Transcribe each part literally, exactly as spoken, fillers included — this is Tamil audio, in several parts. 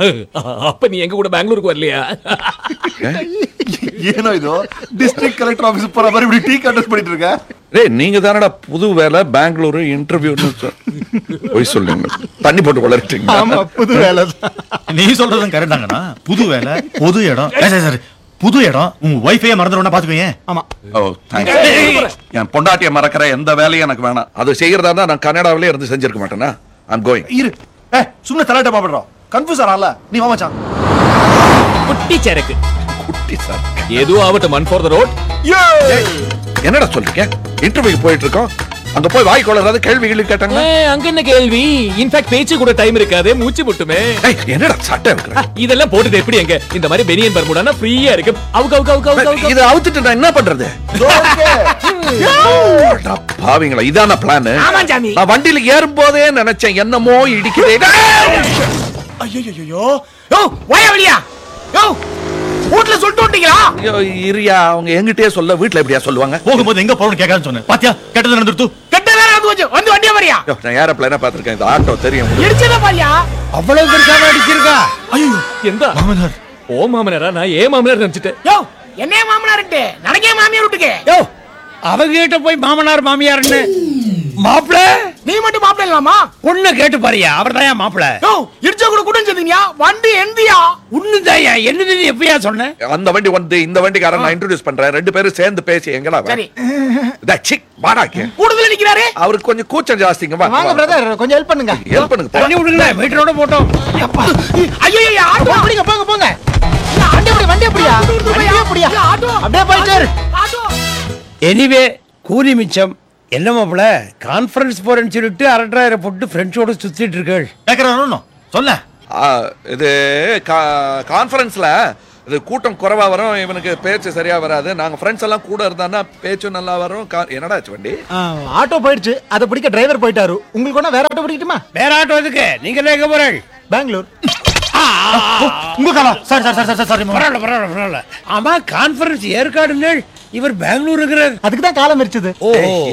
அப்ப நீ எங்க கூட பெங்களூருக்கு வரலையா? ஏனோ இதோ டிஸ்ட்ரிக்ட் கலெக்டர் ஆபீஸ் போற மாதிரி இப்படி டீ கண்டஸ்ட் பண்ணிட்டு இருக்க. டேய் நீங்க தானடா புது வேலை பெங்களூரு இன்டர்வியூன்னு போய் சொல்லுங்க. தண்ணி போட்டு வளர்ட்டீங்க. ஆமா புது வேலை. நீ சொல்றதும் கரெக்டாங்கண்ணா. புது வேலை புது இடம். சரி புது இடம். உங்க வைஃபையே மறந்துடும்னா பாத்துக்கோங்க. ஆமா. ஓ தேங்க்ஸ். என் பொண்டாட்டியை மறக்கிற எந்த வேலையும் எனக்கு வேணாம். அது செய்யறதா இருந்தா நான் கனடாவிலே இருந்து செஞ்சிருக்க மாட்டேனா. I'm going. இரு. ஏய் சும்மா தலாட்ட பாடுறோம். கன்ஃபியூஸ் ஆறல. நீ வா மச்சான். குட்டி சரக்கு. குட்டி சார். ஏதோ ஆவட்டும் மன் ஃபார் தி ரோட். என்னடா சொல்றீங்க? இன்டர்வியூ போயிட்டு இருக்கோம். அங்க போய் வாய் கொளறாத கேள்விகள் கேட்டாங்க. ஏய் அங்க என்ன கேள்வி? இன்ஃபேக்ட் பேச்சு கூட டைம் இருக்காதே, மூச்சு முட்டுமே. ஏய் என்னடா சட்டை இருக்குற? இதெல்லாம் போடுது எப்படி எங்க? இந்த மாதிரி பெனியன் பர்முடானா ஃப்ரீயா இருக்கு. அவுக அவுக அவுக அவுக. இத அவுத்துட்டு நான் என்ன பண்றது? ஓகே. பாவிங்களா இதான பிளான்? ஆமா ஜாமி. நான் வண்டில ஏறும்போதே நினைச்சேன் என்னமோ இடிக்குதே. ஐயோ யோ வாயா வெளியா. யோ வீட்ல சொல்லிட்டு வந்தீங்களா? ஐயோ இரியா அவங்க எங்கிட்டே சொல்ல வீட்ல எப்படியா சொல்லுவாங்க? போகும்போது எங்க போறோம்னு கேட்கான்னு சொன்னேன். பாத்தியா கெட்டது நடந்துருது. கெட்ட வேற வந்து வந்து வந்து வண்டியா வரியா? யோ நான் ஏரோப்ளேனா பாத்துர்க்கேன். இந்த ஆட்டோ தெரியும். இடிச்சத பாரியா? அவ்வளவு பெருசாக அடிச்சிருக்கா. ஐயோ எந்த மாமனார்? ஓ மாமனாரா? நான் ஏ மாமனார் நினைச்சிட்டேன். யோ என்னே மாமனார்ட்டே நடக்கே மாமியார் விட்டுக்கே. யோ அவகிட்ட போய் மாமனார் மாமியார்னு மாப்ள நீ மட்டும் மாப்ள இல்லாமா? பொண்ணு கேட்டு பாரியா? அவர்தான் மாப்ள. யோ இடிச்ச கூட கூட சொன்னீங்க. வண்டி எந்தியா? உன்னுதாயா என்னது நீ எப்பயா சொன்ன? அந்த வண்டி வந்து இந்த வண்டிக்காரன் நான் இன்ட்ரோ듀ce பண்றேன். ரெண்டு பேரும் சேர்ந்து பேசி எங்கடா வா. சரி. டா சிக் வாடாக்கே. கூடுதல நிக்கறாரே. அவருக்கு கொஞ்சம் கூச்சம் ஜாஸ்திங்க. வா. வாங்க பிரதர் கொஞ்சம் ஹெல்ப் பண்ணுங்க. ஹெல்ப் பண்ணுங்க. தண்ணி விடுங்க. மீட்டரோட போட்டோம். அப்பா ஐயோ ஐயோ ஆட்டோ அப்படிங்க போங்க போங்க. வண்டி எப்படி வண்டி எப்படியா? வண்டி எப்படியா? ஆட்டோ அப்படியே போயிட்டாரு. ஆட்டோ. எனிவே கூலி மிச்சம். என்ன மாப்பிள கான்ஃபரன்ஸ் போறேன்னு சொல்லிட்டு அரட்டாயிரம் போட்டு ஃப்ரெண்ட்ஸோட சுத்திட்டு இருக்கேள். கேக்குறானோ சொல்ல. இது கான்ஃபரன்ஸ்ல இது கூட்டம் குறைவா வரும். இவனுக்கு பேச்சு சரியா வராது. நாங்க ஃப்ரெண்ட்ஸ் எல்லாம் கூட இருந்தான்னா பேச்சும் நல்லா வரும். என்னடா ஆச்சு வண்டி? ஆட்டோ போயிடுச்சு. அதை பிடிக்க டிரைவர் போயிட்டாரு. உங்களுக்கு ஒண்ணா வேற ஆட்டோ பிடிக்கட்டுமா? வேற ஆட்டோ எதுக்கு? நீங்க எங்க போறீங்க? பெங்களூர். உங்க காலா. Sorry sorry sorry sorry. பரவாயில்ல பரவாயில்ல பரவாயில்ல. ஆமா கான்ஃபரன்ஸ் ஏற்காடுங்க. இவர் பெங்களூருங்கிறார். அதுக்கு தான் காலம் எரிச்சது. ஓ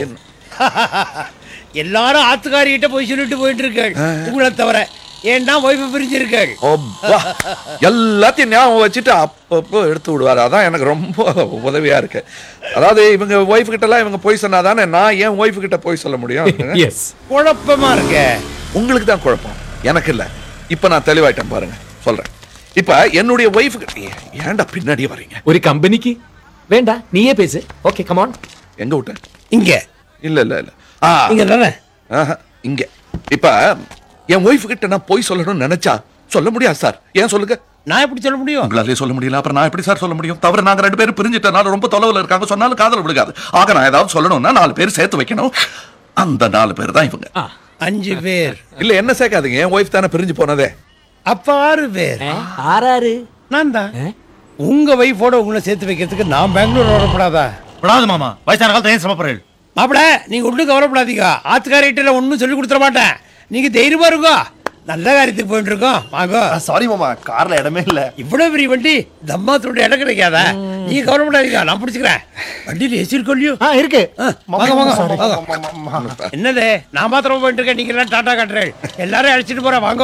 எல்லாரும் ஆத்துக்காரிகிட்ட போய் சொல்லிட்டு போயிட்டு இருக்காள். உங்களை தவிர ஏன்னா ஒய்ஃபை பிரிஞ்சிருக்காள். எல்லாத்தையும் ஞாபகம் வச்சுட்டு அப்பப்போ எடுத்து விடுவாரு. அதான் எனக்கு ரொம்ப உதவியா இருக்கு. அதாவது இவங்க ஒய்ஃப் கிட்ட எல்லாம் இவங்க போய் சொன்னாதானே நான் ஏன் ஒய்ஃப் கிட்ட போய் சொல்ல முடியும். எஸ் குழப்பமா இருக்க. உங்களுக்கு தான் குழப்பம், எனக்கு இல்ல. இப்ப நான் தெளிவாயிட்டேன் பாருங்க. சொல்றேன். இப்ப என்னுடைய ஒய்ஃப் ஏன்டா பின்னாடியே வரீங்க? ஒரு கம்பெனிக்கு வேண்டா நீயே பேசு. Okay come on. எங்க விட்டேன்? இங்க இல்ல இல்ல இல்ல இங்க தானே. இங்க. இப்ப என் ஒய்ஃப் கிட்ட நான் போய் சொல்லணும்னு நினைச்சா சொல்ல முடியாது சார். ஏன் சொல்லுங்க? நான் எப்படி சொல்ல முடியும்? உங்களாலே சொல்ல முடியல. அப்புறம் நான் எப்படி சார் சொல்ல முடியும்? தவிர நாங்க ரெண்டு பேரும் பிரிஞ்சிட்டனால ரொம்ப தொலைவில் இருக்காங்க. சொன்னாலும் காதல் விழுகாது. ஆக நான் ஏதாவது சொல்லணும்னா நாலு பேர் சேர்த்து வைக்கணும். அந்த நாலு பேர் தான் இவங்க. அஞ்சு பேர் இல்ல என்ன சேர்க்காதீங்க. என் ஒய்ஃப் தானே பிரிஞ்சு போனதே. அப்ப ஆறு பேர். ஆறாறு நான் தான். உங்க வைஃபோட உங்களை சேர்த்து வைக்கிறதுக்கு நான் பெங்களூர் வரப்படாதா? படாது மாமா. வயசான காலத்துல ஏன் சமப்படுறீங்க? மாப்பிள நீங்க ஒன்றும் கவலைப்படாதீங்க. ஆத்துக்காரிட்ட ஒன்றும் சொல்லி கொடுத்துட மாட்டேன். நீங்க தைரியமா இருக்கோ. நல்ல காரியத்துக்கு போயிட்டு இருக்கோம். வாங்க. சாரி மாமா கார்ல இடமே இல்ல. இவ்வளவு பெரிய வண்டி தம்மாத்தோட இடம் கிடைக்காதா? நீங்க கவலைப்படாதீங்க. நான் பிடிச்சுக்கிறேன். வண்டியில் ஏசி இருக்கோல்லையோ? ஆ இருக்கு. வாங்க வாங்க. என்னது நான் மாத்திரம் போயிட்டு இருக்கேன். நீங்க எல்லாம் டாடா காட்டுறேன். எல்லாரும் அழைச்சிட்டு போறேன். வாங்க.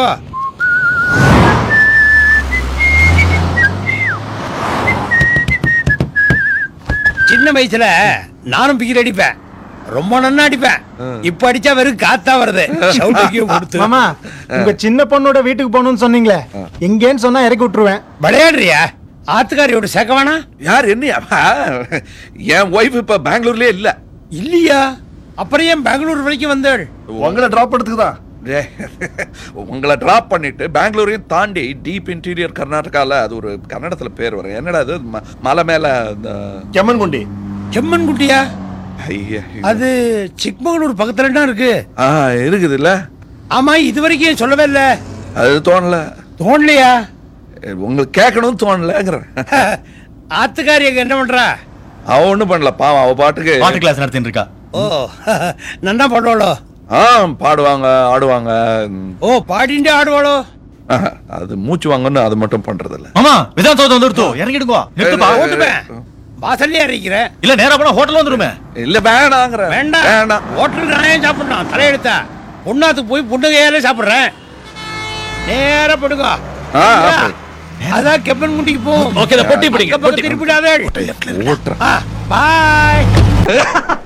சின்ன வயசுல நானும் பிகில் அடிப்பேன். ரொம்ப நன்னா அடிப்பேன். இப்ப அடிச்சா வெறும் காத்தா வருது. மாமா உங்க சின்ன பொண்ணோட வீட்டுக்கு போகணும்னு சொன்னீங்களே, எங்கேன்னு சொன்னா இறக்கி விட்டுருவேன். விளையாடுறியா? ஆத்துக்காரியோட சேர்க்க வேணா? யார் என்ன? என் ஒய்ஃப் இப்ப பெங்களூர்லயே இல்ல. இல்லையா? அப்புறம் ஏன் பெங்களூர் வரைக்கும் வந்தாள்? உங்களை டிராப் பண்ணதுக்கு தான். உங்களை டிராப் பண்ணிட்டு பெங்களூரையும் தாண்டி டீப் இன்டீரியர் கர்நாடகால அது ஒரு கன்னடத்துல பேர் வரும். என்னடா அது மலை மேல கெம்மன்குண்டி. கெம்மன்குட்டியா? அது சிக்மங்களூர் பக்கத்துல தான் இருக்கு. இருக்குது இல்ல? ஆமா இது வரைக்கும் சொல்லவே இல்ல. அது தோணல. தோணலையா? உங்களுக்கு கேட்கணும் தோணலங்கிற. ஆத்துக்காரி என்ன பண்றா? அவ ஒண்ணும் பண்ணல பாவம். அவ பாட்டுக்கு பாட்டு கிளாஸ் நடத்திட்டு இருக்கா. ஓ நன்னா பாடுவாளோ? ஆ பாடுவாங்க ஆடுவாங்க. ஓ பாடிண்டே ஆடுவாளோ? அது மூச்சு வாங்கன்னு அது மட்டும் பண்றது இல்ல. மாமா விதான் தோத்து வந்துருத்தோ இறங்கிடுங்க. நிறுத்துப்பா. ஓட்டுமே வாசல்லே இறக்கிறேன். இல்ல நேரா போனா ஹோட்டல் வந்துருமே. இல்ல வேணாங்கற. வேண்டாம் வேண்டாம். ஹோட்டலுக்கு நான் ஏன் சாப்பிடணும்? தலையெடுத்தா பொண்ணாத்துக்கு போய் பொண்ணு கையாலே சாப்பிடுறேன். நேரா போடுங்க. ஆ, ஆ. அதான் கெப்பன் குண்டிக்கு போ. ஓகே, பொட்டி பிடிங்க, பொட்டி. திருப்பிடாத. ஓட்டுறேன். பாய்.